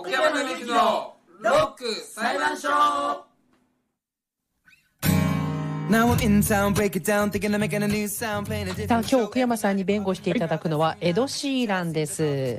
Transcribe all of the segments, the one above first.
秋山の之のロック裁判所。 さあ、今日奥山さんに弁護していただくのはエド・シーランです。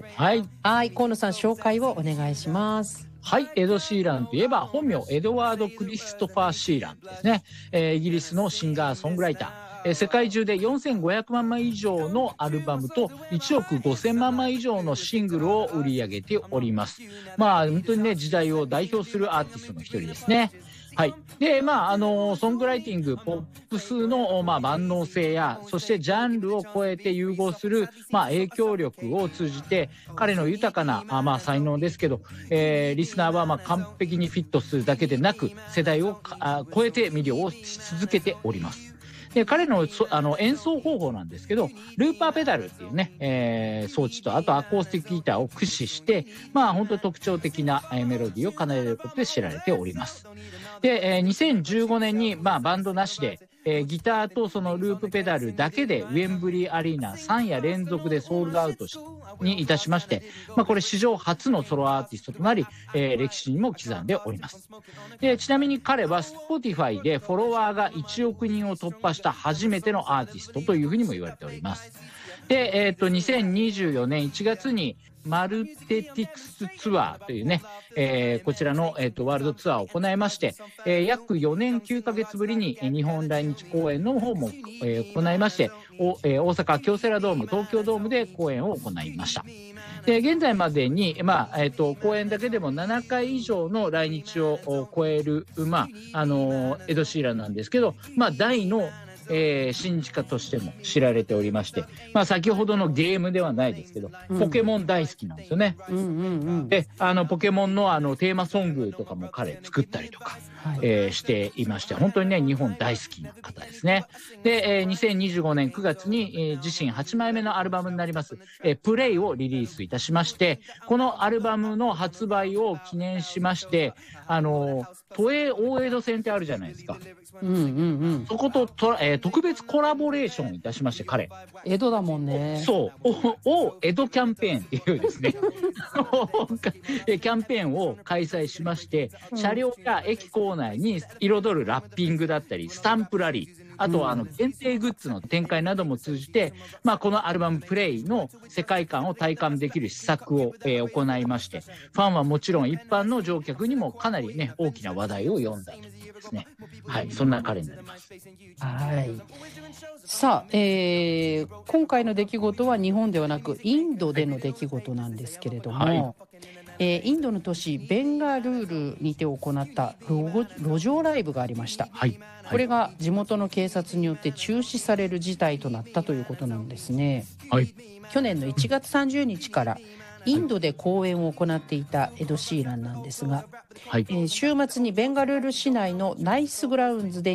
はい、河野さん紹介をお願いします。 はい、エド・シーランといえば本名エドワード・クリストファー・シーランですね。イギリスのシンガーソングライター、世界中で4500万枚以上のアルバムと1億5000万枚以上のシングルを売り上げております。本当にね、時代を代表するアーティストの一人ですね。はい。で、ソングライティング、ポップスの、万能性や、そしてジャンルを超えて融合する、影響力を通じて、彼の豊かな、才能ですけど、リスナーは、完璧にフィットするだけでなく、世代を超えて魅了をし続けております。で、彼の演奏方法なんですけど、ルーパーペダルっていうね、装置と、あとアコースティックギターを駆使して、本当特徴的な、メロディーを奏でることで知られております。で、2015年に、バンドなしで、ギターとそのループペダルだけでウェンブリーアリーナ3夜連続でソールドアウトにいたしまして、これ史上初のソロアーティストとなり、歴史にも刻んでおります。で、ちなみに彼は Spotify でフォロワーが1億人を突破した初めてのアーティストというふうにも言われております。で、2024年1月にマルテティクスツアーというね、こちらの、ワールドツアーを行いまして、約4年9ヶ月ぶりに日本来日公演の方も、行いまして、大阪京セラドーム、東京ドームで公演を行いました。で、現在までに、公演だけでも7回以上の来日を超える、エド・シーランなんですけど、大の信じ家としても知られておりまして、先ほどのゲームではないですけど、ポケモン大好きなんですよね。で、ポケモンのテーマソングとかも彼作ったりとか、していまして、本当にね、日本大好きな方ですね。で、2025年9月に、自身8枚目のアルバムになります、プレイをリリースいたしまして、このアルバムの発売を記念しまして、都営大江戸線ってあるじゃないですか。そこと特別コラボレーションいたしまして、彼江戸だもんね。 そう江戸キャンペーンっていうですねキャンペーンを開催しまして、車両や駅構内に彩るラッピングだったりスタンプラリー、あとは限定グッズの展開なども通じて、このアルバムプレイの世界観を体感できる施策を、行いまして、ファンはもちろん一般の乗客にもかなりね、大きな話題を呼んだというですね。はい、そんな彼になります。 はい。さあ、今回の出来事は日本ではなくインドでの出来事なんですけれども、インドの都市ベンガルールにて行った路上ライブがありました。これが地元の警察によって中止される事態となったということなんですね。去年の1月30日からインドで公演を行っていたエド・シーランなんですが、週末にベンガルール市内のナイスグラウンズで